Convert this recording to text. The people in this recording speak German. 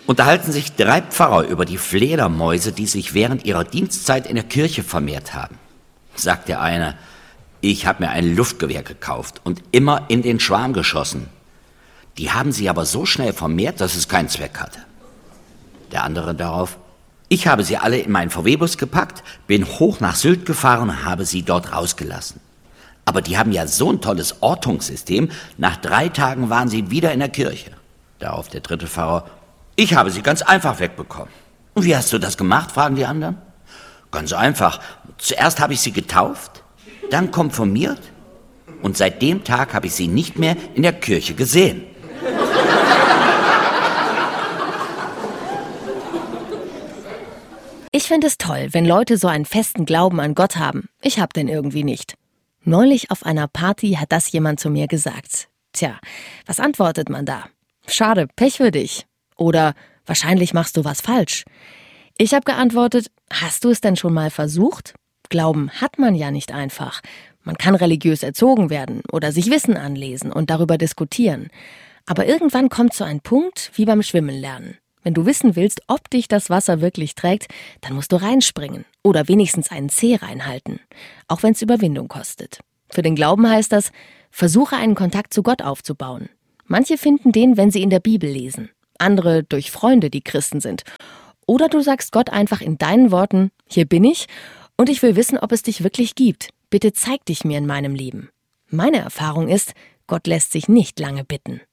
Unterhalten sich 3 Pfarrer über die Fledermäuse, die sich während ihrer Dienstzeit in der Kirche vermehrt haben. Sagt der eine: Ich habe mir ein Luftgewehr gekauft und immer in den Schwarm geschossen. Die haben sie aber so schnell vermehrt, dass es keinen Zweck hatte. Der andere darauf: Ich habe sie alle in meinen VW-Bus gepackt, bin hoch nach Sylt gefahren und habe sie dort rausgelassen. Aber die haben ja so ein tolles Ortungssystem, nach 3 Tagen waren sie wieder in der Kirche. Darauf der dritte Pfarrer: Ich habe sie ganz einfach wegbekommen. Und wie hast du das gemacht, fragen die anderen. Ganz einfach. Zuerst habe ich sie getauft, dann konfirmiert und seit dem Tag habe ich sie nicht mehr in der Kirche gesehen. Ich finde es toll, wenn Leute so einen festen Glauben an Gott haben. Ich hab den irgendwie nicht. Neulich auf einer Party hat das jemand zu mir gesagt. Tja, was antwortet man da? Schade, Pech für dich. Oder wahrscheinlich machst du was falsch. Ich habe geantwortet: Hast du es denn schon mal versucht? Glauben hat man ja nicht einfach. Man kann religiös erzogen werden oder sich Wissen anlesen und darüber diskutieren. Aber irgendwann kommt so ein Punkt wie beim Schwimmen lernen. Wenn du wissen willst, ob dich das Wasser wirklich trägt, dann musst du reinspringen oder wenigstens einen Zeh reinhalten, auch wenn es Überwindung kostet. Für den Glauben heißt das: Versuche einen Kontakt zu Gott aufzubauen. Manche finden den, wenn sie in der Bibel lesen, andere durch Freunde, die Christen sind. Oder du sagst Gott einfach in deinen Worten: Hier bin ich und ich will wissen, ob es dich wirklich gibt. Bitte zeig dich mir in meinem Leben. Meine Erfahrung ist, Gott lässt sich nicht lange bitten.